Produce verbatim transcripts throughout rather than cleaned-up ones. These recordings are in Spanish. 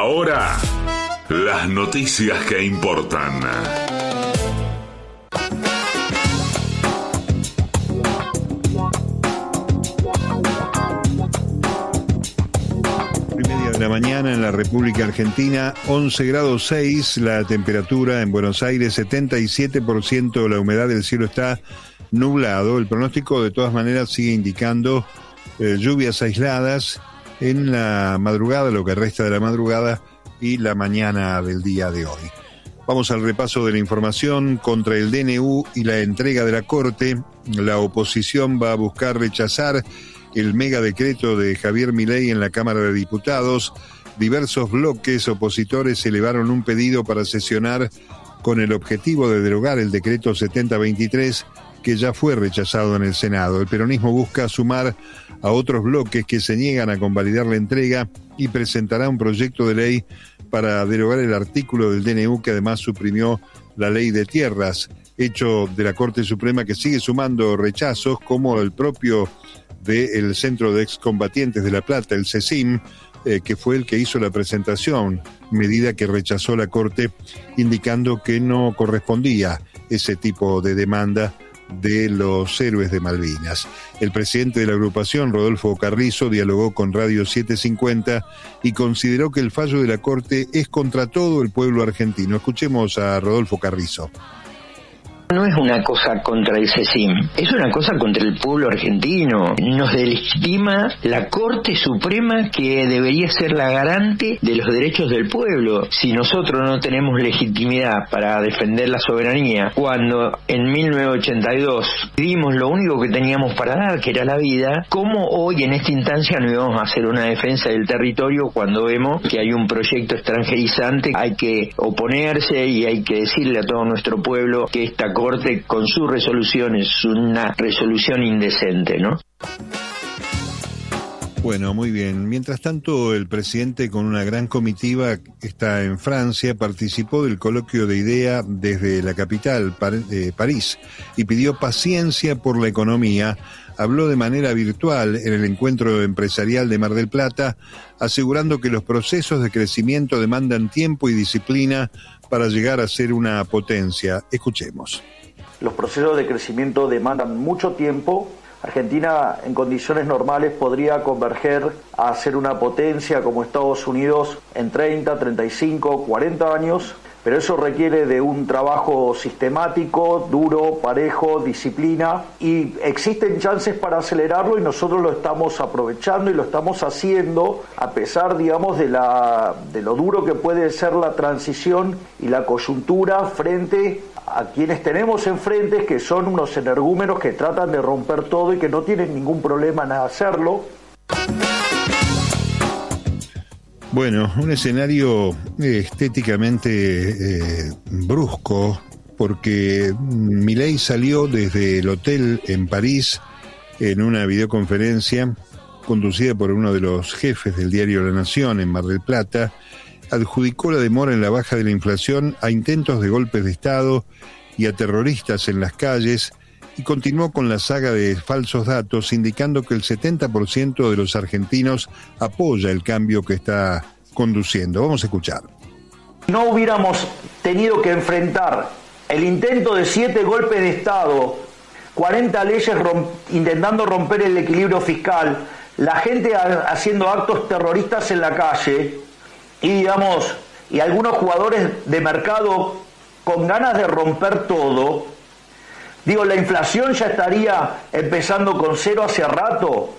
Ahora, las noticias que importan. Media de la mañana en la República Argentina, once grados seis la temperatura. En Buenos Aires, setenta y siete por ciento la humedad, del cielo está nublado. El pronóstico de todas maneras sigue indicando eh, lluvias aisladas en la madrugada, lo que resta de la madrugada y la mañana del día de hoy. Vamos al repaso de la información. Contra el D N U y la entrega de la Corte, la oposición va a buscar rechazar el megadecreto de Javier Milei en la Cámara de Diputados. Diversos bloques opositores elevaron un pedido para sesionar con el objetivo de derogar el decreto setenta veintitrés, que ya fue rechazado en el Senado. El peronismo busca sumar a otros bloques que se niegan a convalidar la entrega y presentará un proyecto de ley para derogar el artículo del D N U que además suprimió la ley de tierras, hecho de la Corte Suprema que sigue sumando rechazos, como el propio del Centro de Excombatientes de La Plata, el CECIM, eh, que fue el que hizo la presentación, medida que rechazó la Corte, indicando que no correspondía ese tipo de demanda de los héroes de Malvinas. El presidente de la agrupación, Rodolfo Carrizo, dialogó con Radio setecientos cincuenta y consideró que el fallo de la Corte es contra todo el pueblo argentino. Escuchemos a Rodolfo Carrizo. No es una cosa contra el CECIM, es una cosa contra el pueblo argentino. Nos delegitima la Corte Suprema, que debería ser la garante de los derechos del pueblo. Si nosotros no tenemos legitimidad para defender la soberanía, cuando en mil novecientos ochenta y dos dimos lo único que teníamos para dar, que era la vida, ¿cómo hoy en esta instancia no íbamos a hacer una defensa del territorio cuando vemos que hay un proyecto extranjerizante? Hay que oponerse y hay que decirle a todo nuestro pueblo que esta Corte con su resolución es una resolución indecente, ¿no? Bueno, muy bien. Mientras tanto, el presidente, con una gran comitiva, está en Francia, participó del coloquio de IDEA desde la capital, eh, París, y pidió paciencia por la economía. Habló de manera virtual en el encuentro empresarial de Mar del Plata, asegurando que los procesos de crecimiento demandan tiempo y disciplina para llegar a ser una potencia. Escuchemos. Los procesos de crecimiento demandan mucho tiempo. Argentina, en condiciones normales, podría converger a ser una potencia como Estados Unidos en treinta, treinta y cinco, cuarenta años, pero eso requiere de un trabajo sistemático, duro, parejo, disciplina, y existen chances para acelerarlo y nosotros lo estamos aprovechando y lo estamos haciendo a pesar, digamos, de la de lo duro que puede ser la transición y la coyuntura frente a quienes tenemos enfrente, que son unos energúmenos que tratan de romper todo y que no tienen ningún problema en hacerlo. Bueno, un escenario estéticamente eh, brusco, porque Milei salió desde el hotel en París en una videoconferencia conducida por uno de los jefes del diario La Nación en Mar del Plata. Adjudicó la demora en la baja de la inflación a intentos de golpes de Estado y a terroristas en las calles, y continuó con la saga de falsos datos, indicando que el setenta por ciento de los argentinos apoya el cambio que está conduciendo. Vamos a escuchar. No hubiéramos tenido que enfrentar el intento de siete golpes de Estado, cuarenta leyes romp- intentando romper el equilibrio fiscal, la gente ha- haciendo actos terroristas en la calle y, digamos, y algunos jugadores de mercado con ganas de romper todo. Digo, la inflación ya estaría empezando con cero hace rato.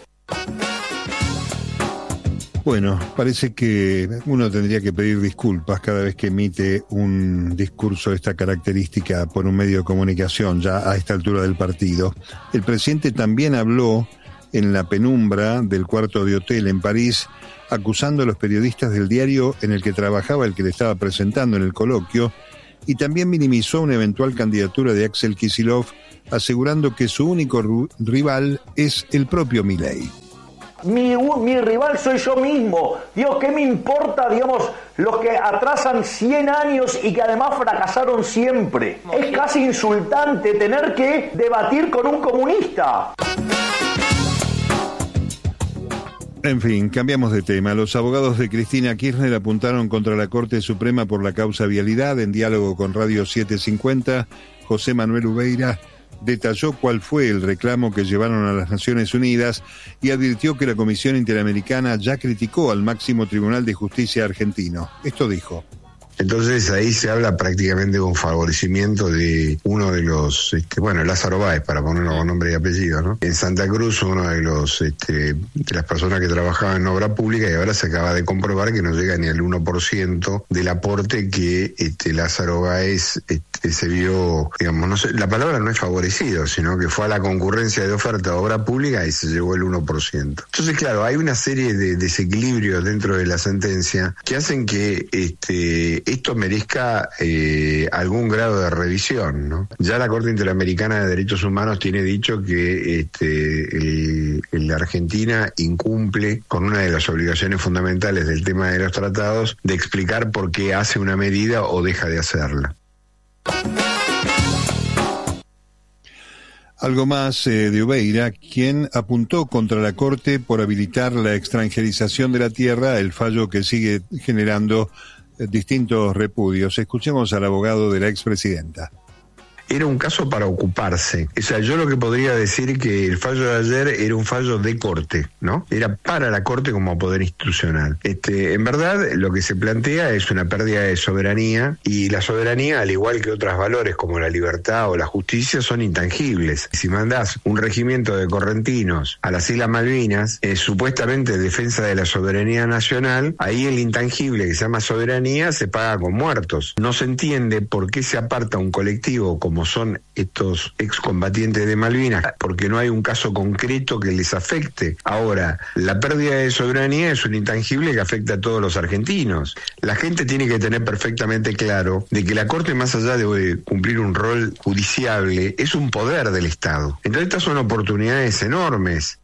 Bueno, parece que uno tendría que pedir disculpas cada vez que emite un discurso de esta característica por un medio de comunicación, ya a esta altura del partido. El presidente también habló en la penumbra del cuarto de hotel en París, acusando a los periodistas del diario en el que trabajaba, el que le estaba presentando en el coloquio, y también minimizó una eventual candidatura de Axel Kicillof, asegurando que su único ru- rival es el propio Milei. Mi, mi rival soy yo mismo. Dios, ¿qué me importa, digamos, los que atrasan cien años y que además fracasaron siempre? Es casi insultante tener que debatir con un comunista. En fin, cambiamos de tema. Los abogados de Cristina Kirchner apuntaron contra la Corte Suprema por la causa vialidad. En diálogo con Radio setecientos cincuenta, José Manuel Ubeira detalló cuál fue el reclamo que llevaron a las Naciones Unidas y advirtió que la Comisión Interamericana ya criticó al máximo Tribunal de Justicia argentino. Esto dijo. Entonces ahí se habla prácticamente de un favorecimiento de uno de los, este, bueno, Lázaro Báez, para ponerlo con nombre y apellido, ¿no? En Santa Cruz, uno de los, este, de las personas que trabajaban en obra pública, y ahora se acaba de comprobar que no llega ni al uno por ciento del aporte que este, Lázaro Báez este, se vio, digamos, no sé, la palabra no es favorecido, sino que fue a la concurrencia de oferta de obra pública y se llevó el uno por ciento. Entonces, claro, hay una serie de desequilibrios dentro de la sentencia que hacen que este esto merezca eh, algún grado de revisión, ¿no? Ya la Corte Interamericana de Derechos Humanos tiene dicho que este, el, el Argentina incumple con una de las obligaciones fundamentales del tema de los tratados de explicar por qué hace una medida o deja de hacerla. Algo más eh, de Ubeira, quien apuntó contra la Corte por habilitar la extranjerización de la tierra, el fallo que sigue generando distintos repudios. Escuchemos al abogado de la expresidenta. Era un caso para ocuparse. O sea, yo lo que podría decir que el fallo de ayer era un fallo de corte, ¿no? Era para la corte como poder institucional. Este, en verdad, lo que se plantea es una pérdida de soberanía, y la soberanía, al igual que otros valores como la libertad o la justicia, son intangibles. Si mandás un regimiento de correntinos a las Islas Malvinas, eh, supuestamente defensa de la soberanía nacional, ahí el intangible que se llama soberanía se paga con muertos. No se entiende por qué se aparta un colectivo como son estos excombatientes de Malvinas, porque no hay un caso concreto que les afecte. Ahora, la pérdida de soberanía es un intangible que afecta a todos los argentinos. La gente tiene que tener perfectamente claro de que la Corte, más allá de cumplir un rol judiciable, es un poder del Estado. Entonces estas son oportunidades enormes.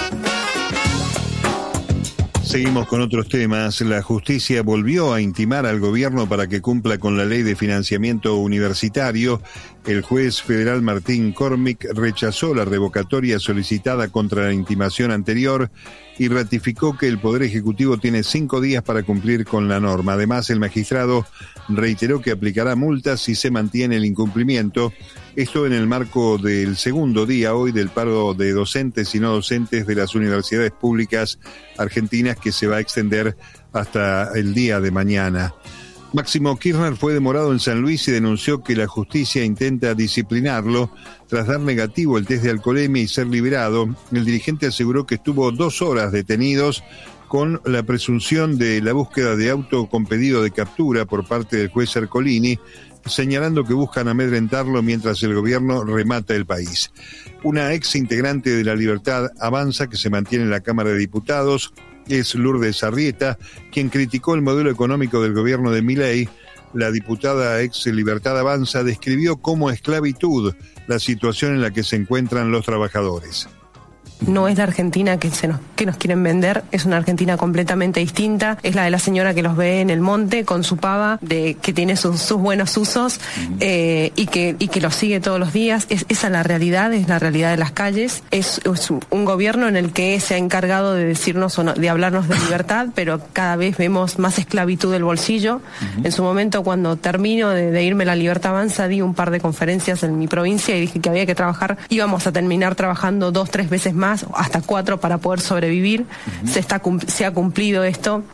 Seguimos con otros temas. La justicia volvió a intimar al gobierno para que cumpla con la ley de financiamiento universitario. El juez federal Martín Cormick rechazó la revocatoria solicitada contra la intimación anterior y ratificó que el Poder Ejecutivo tiene cinco días para cumplir con la norma. Además, el magistrado reiteró que aplicará multas si se mantiene el incumplimiento. Esto en el marco del segundo día hoy del paro de docentes y no docentes de las universidades públicas argentinas, que se va a extender hasta el día de mañana. Máximo Kirchner fue demorado en San Luis y denunció que la justicia intenta disciplinarlo. Tras dar negativo el test de alcoholemia y ser liberado, el dirigente aseguró que estuvo dos horas detenidos con la presunción de la búsqueda de auto con pedido de captura por parte del juez Ercolini, señalando que buscan amedrentarlo mientras el gobierno remata el país. Una ex integrante de La Libertad Avanza, que se mantiene en la Cámara de Diputados, es Lourdes Arrieta, quien criticó el modelo económico del gobierno de Milei. La diputada ex Libertad Avanza describió como esclavitud la situación en la que se encuentran los trabajadores. No es la Argentina que, se nos, que nos quieren vender, es una Argentina completamente distinta, es la de la señora que los ve en el monte con su pava, de que tiene sus, sus buenos usos eh, y, que, y que los sigue todos los días. Es, esa es la realidad, es la realidad de las calles. Es, es un gobierno en el que se ha encargado de decirnos, o no, de hablarnos de libertad, pero cada vez vemos más esclavitud del bolsillo. Uh-huh. En su momento, cuando termino de, de irme a La Libertad Avanza, di un par de conferencias en mi provincia y dije que había que trabajar, íbamos a terminar trabajando dos, tres veces más, hasta cuatro, para poder sobrevivir. Uh-huh. Se está se ha cumplido esto.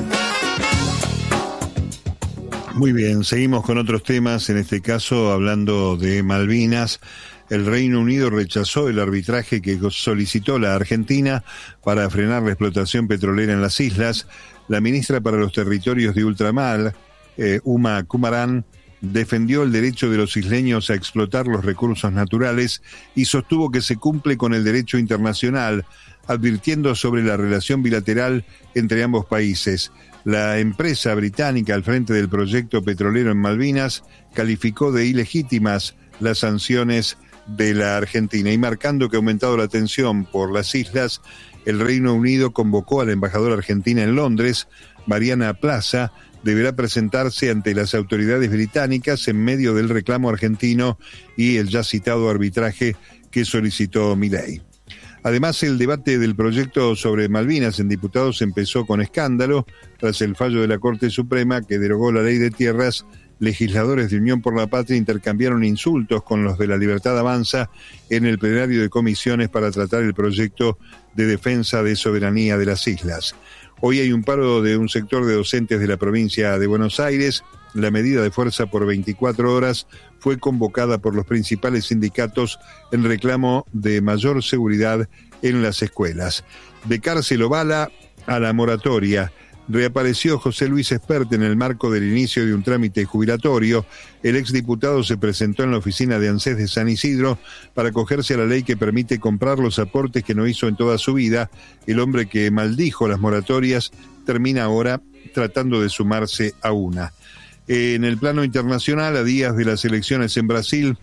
Muy bien, seguimos con otros temas, en este caso hablando de Malvinas. El Reino Unido rechazó el arbitraje que solicitó la Argentina para frenar la explotación petrolera en las islas. La ministra para los Territorios de Ultramar, eh, Uma Kumaran, defendió el derecho de los isleños a explotar los recursos naturales y sostuvo que se cumple con el derecho internacional, advirtiendo sobre la relación bilateral entre ambos países. La empresa británica al frente del proyecto petrolero en Malvinas calificó de ilegítimas las sanciones de la Argentina, y marcando que ha aumentado la tensión por las islas, el Reino Unido convocó a la embajadora argentina en Londres, Mariana Plaza. Deberá presentarse ante las autoridades británicas en medio del reclamo argentino y el ya citado arbitraje que solicitó Milei. Además, el debate del proyecto sobre Malvinas en diputados empezó con escándalo tras el fallo de la Corte Suprema que derogó la ley de tierras. Legisladores de Unión por la Patria intercambiaron insultos con los de La Libertad Avanza en el plenario de comisiones para tratar el proyecto de defensa de soberanía de las islas. Hoy hay un paro de un sector de docentes de la provincia de Buenos Aires. La medida de fuerza por veinticuatro horas fue convocada por los principales sindicatos en reclamo de mayor seguridad en las escuelas. De cárcel o bala a la moratoria. Reapareció José Luis Espert en el marco del inicio de un trámite jubilatorio. El exdiputado se presentó en la oficina de ANSES de San Isidro para acogerse a la ley que permite comprar los aportes que no hizo en toda su vida. El hombre que maldijo las moratorias termina ahora tratando de sumarse a una. En el plano internacional, a días de las elecciones en Brasil,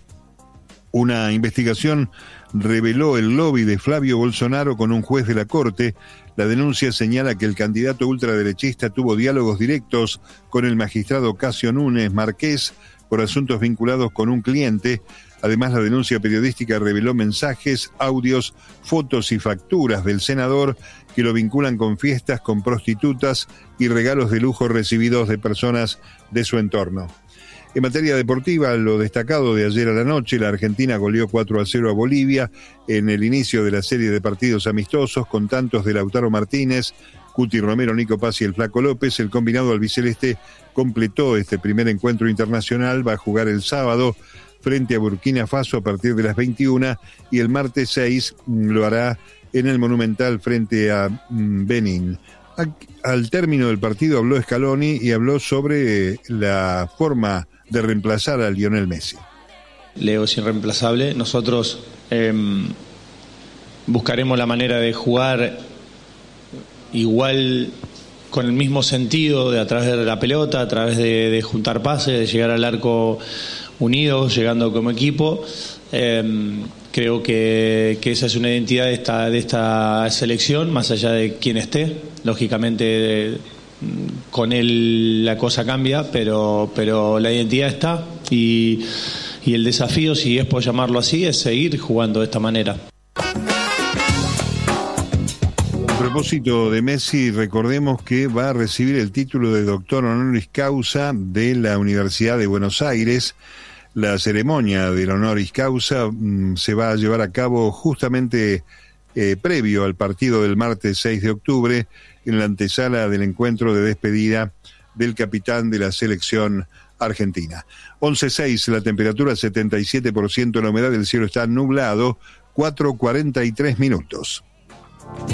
una investigación reveló el lobby de Flavio Bolsonaro con un juez de la Corte. La denuncia señala que el candidato ultraderechista tuvo diálogos directos con el magistrado Cássio Nunes Marqués por asuntos vinculados con un cliente. Además, la denuncia periodística reveló mensajes, audios, fotos y facturas del senador que lo vinculan con fiestas, con prostitutas y regalos de lujo recibidos de personas de su entorno. En materia deportiva, lo destacado de ayer a la noche, la Argentina goleó cuatro a cero a Bolivia en el inicio de la serie de partidos amistosos con tantos de Lautaro Martínez, Cuti Romero, Nico Paz y el Flaco López. El combinado albiceleste completó este primer encuentro internacional, va a jugar el sábado frente a Burkina Faso a partir de las veintiuna y el martes seis lo hará en el Monumental frente a Benín. Al término del partido habló Scaloni y habló sobre la forma de reemplazar a Lionel Messi. Leo es irreemplazable. Nosotros eh, buscaremos la manera de jugar igual, con el mismo sentido, de a través de la pelota, a través de, de juntar pases, de llegar al arco unidos, llegando como equipo. Eh, creo que, que esa es una identidad de esta, de esta selección, más allá de quién esté. Lógicamente con él la cosa cambia, pero, pero la identidad está y, y el desafío, si es por llamarlo así, es seguir jugando de esta manera. A propósito de Messi, recordemos que va a recibir el título de doctor honoris causa de la Universidad de Buenos Aires. La ceremonia del honoris causa mmm, se va a llevar a cabo justamente eh, previo al partido del martes seis de octubre, en la antesala del encuentro de despedida del capitán de la selección argentina. once seis, la temperatura setenta y siete por ciento, la humedad del cielo está nublado, cuatro cuarenta y tres minutos.